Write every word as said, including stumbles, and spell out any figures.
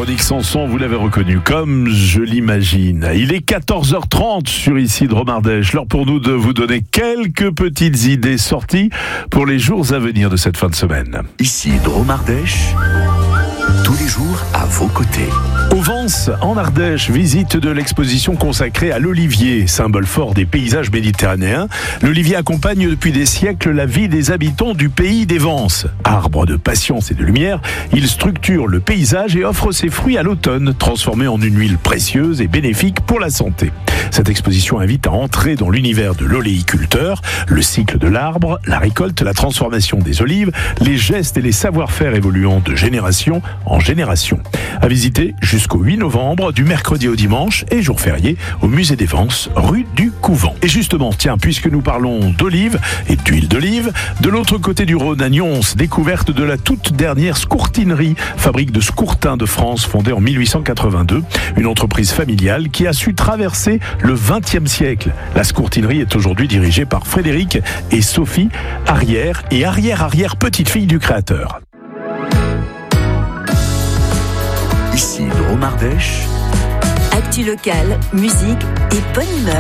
Véronique Sanson, vous l'avez reconnu, comme je l'imagine. Il est quatorze heures trente sur ici de Romardèche. L'heure pour nous de vous donner quelques petites idées sorties pour les jours à venir de cette fin de semaine. Ici de Romardèche, tous les jours à vos côtés. Au Vence, en Ardèche, visite de l'exposition consacrée à l'olivier, symbole fort des paysages méditerranéens. L'olivier accompagne depuis des siècles la vie des habitants du pays des Vences. Arbre de patience et de lumière, il structure le paysage et offre ses fruits à l'automne, transformés en une huile précieuse et bénéfique pour la santé. Cette exposition invite à entrer dans l'univers de l'oléiculteur, le cycle de l'arbre, la récolte, la transformation des olives, les gestes et les savoir-faire évoluant de génération en génération. À visiter jusqu'au huit novembre, du mercredi au dimanche et jour férié, au musée des Vences, rue du Couvent. Et justement, tiens, puisque nous parlons d'olives et d'huile d'olive, de l'autre côté du Rhône, à Nyons, découverte de la toute dernière scourtinerie, fabrique de scourtins de France, fondée en mille huit cent quatre-vingt-deux, une entreprise familiale qui a su traverser le vingtième siècle. La scourtinerie est aujourd'hui dirigée par Frédéric et Sophie, arrière et arrière-arrière petite-fille du créateur. Ici de Romardèche, actu locale, musique et bonne humeur.